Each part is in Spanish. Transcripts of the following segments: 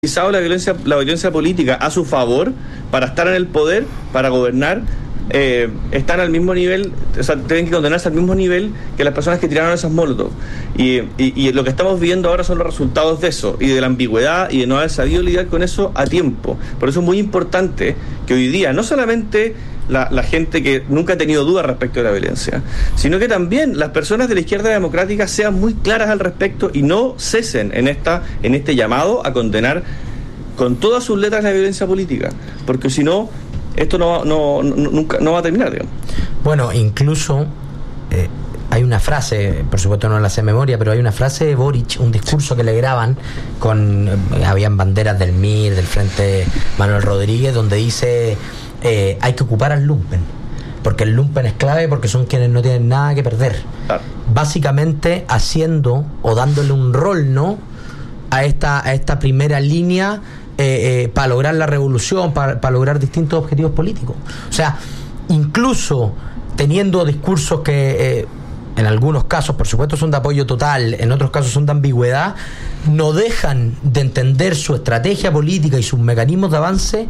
utilizado la violencia política a su favor para estar en el poder, para gobernar, están al mismo nivel, o sea, tienen que condenarse al mismo nivel que las personas que tiraron esas molotov. Y lo que estamos viendo ahora son los resultados de eso, y de la ambigüedad, y de no haber sabido lidiar con eso a tiempo. Por eso es muy importante que hoy día, no solamente la gente que nunca ha tenido dudas respecto de la violencia, sino que también las personas de la izquierda democrática sean muy claras al respecto y no cesen en este llamado a condenar con todas sus letras la violencia política, porque si no, esto nunca va a terminar, digamos. Bueno, incluso hay una frase, por supuesto no la sé de memoria, pero hay una frase de Boric, un discurso que le graban habían banderas del MIR, del Frente Manuel Rodríguez, donde dice hay que ocupar al lumpen, porque el lumpen es clave, porque son quienes no tienen nada que perder. Claro. Básicamente haciendo o dándole un rol, ¿no?, a esta primera línea para lograr la revolución, para lograr distintos objetivos políticos. O sea, incluso teniendo discursos que en algunos casos, por supuesto, son de apoyo total, en otros casos son de ambigüedad, no dejan de entender su estrategia política y sus mecanismos de avance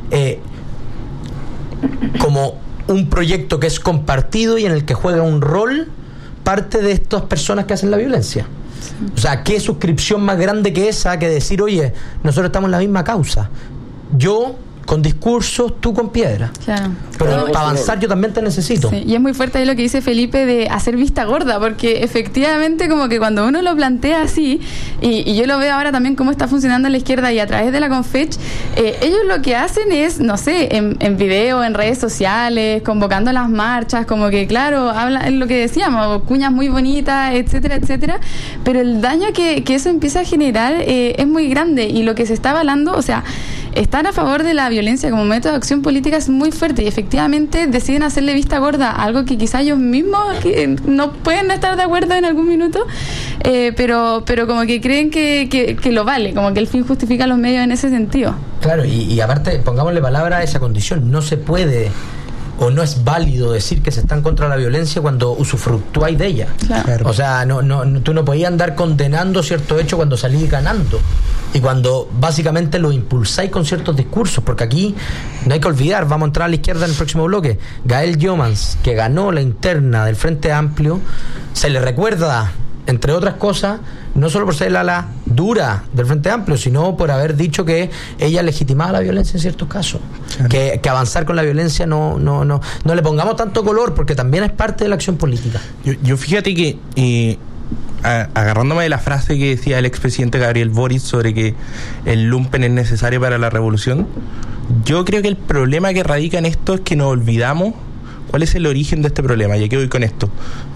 como un proyecto que es compartido y en el que juega un rol parte de estas personas que hacen la violencia. O sea, ¿qué suscripción más grande que esa que decir, oye, nosotros estamos en la misma causa? Yo con discursos, tú con piedra. Claro. Pero para avanzar yo también te necesito. Sí, y es muy fuerte ahí lo que dice Felipe de hacer vista gorda, porque efectivamente como que cuando uno lo plantea así, y yo lo veo ahora también cómo está funcionando en la izquierda y a través de la Confech, ellos lo que hacen es, no sé, en video, en redes sociales, convocando las marchas, como que claro, hablan lo que decíamos, cuñas muy bonitas, etcétera, etcétera, pero el daño que eso empieza a generar es muy grande, y lo que se está avalando, o sea, estar a favor de la violencia como método de acción política es muy fuerte, y efectivamente deciden hacerle vista gorda a algo que quizá ellos mismos no pueden estar de acuerdo en algún minuto, pero como que creen que lo vale, como que el fin justifica los medios en ese sentido. Claro, y aparte, pongámosle palabra a esa condición, no se puede o no es válido decir que se están contra la violencia cuando usufructúáis de ella. Claro. O sea, tú no podías andar condenando cierto hecho cuando salís ganando y cuando básicamente lo impulsáis con ciertos discursos, porque aquí no hay que olvidar, vamos a entrar a la izquierda en el próximo bloque, Gael Jomans, que ganó la interna del Frente Amplio, se le recuerda, entre otras cosas, no solo por ser la ala dura del Frente Amplio, sino por haber dicho que ella legitimaba la violencia en ciertos casos. Claro. Que avanzar con la violencia no le pongamos tanto color, porque también es parte de la acción política. Yo fíjate que agarrándome de la frase que decía el expresidente Gabriel Boric sobre que el lumpen es necesario para la revolución, yo creo que el problema que radica en esto es que nos olvidamos cuál es el origen de este problema. ¿Y a qué voy con esto?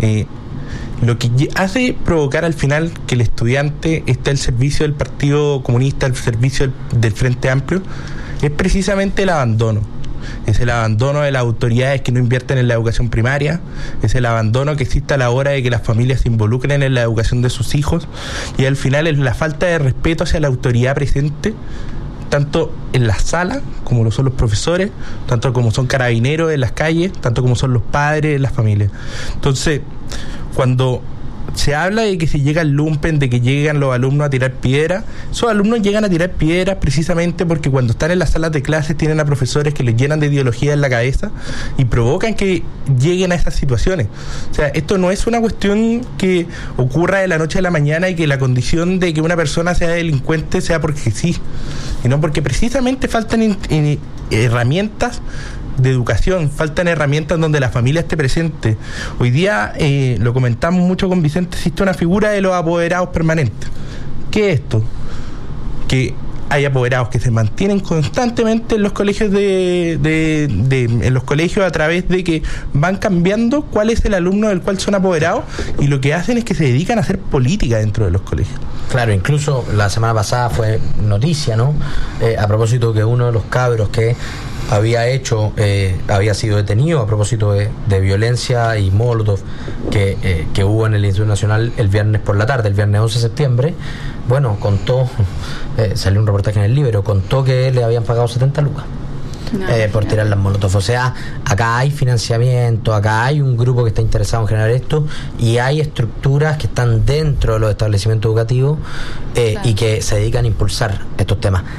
Lo que hace provocar al final que el estudiante esté al servicio del Partido Comunista, al servicio del Frente Amplio, es precisamente el abandono. Es el abandono de las autoridades que no invierten en la educación primaria, es el abandono que existe a la hora de que las familias se involucren en la educación de sus hijos, y al final es la falta de respeto hacia la autoridad presente, tanto en la sala, como lo son los profesores, tanto como son carabineros en las calles, tanto como son los padres en las familias. Entonces, cuando se habla de que se llega al lumpen, de que llegan los alumnos a tirar piedras, esos alumnos llegan a tirar piedras precisamente porque cuando están en las salas de clases tienen a profesores que les llenan de ideología en la cabeza y provocan que lleguen a esas situaciones. O sea, esto no es una cuestión que ocurra de la noche a la mañana y que la condición de que una persona sea delincuente sea porque sí, sino porque precisamente faltan herramientas de educación, faltan herramientas donde la familia esté presente. Hoy día, lo comentamos mucho con Vicente, existe una figura de los apoderados permanentes. ¿Qué es esto? Que hay apoderados que se mantienen constantemente en los colegios en los colegios a través de que van cambiando cuál es el alumno del cual son apoderados, y lo que hacen es que se dedican a hacer política dentro de los colegios. Claro, incluso la semana pasada fue noticia, ¿no? A propósito que uno de los cabros que había sido detenido a propósito de violencia y molotov que hubo en el Instituto Nacional el viernes por la tarde, el viernes 11 de septiembre, bueno, contó, salió un reportaje en el Libro, contó que le habían pagado 70 lucas. por tirar las molotov. O sea, acá hay financiamiento, acá hay un grupo que está interesado en generar esto, y hay estructuras que están dentro de los establecimientos educativos y que se dedican a impulsar estos temas.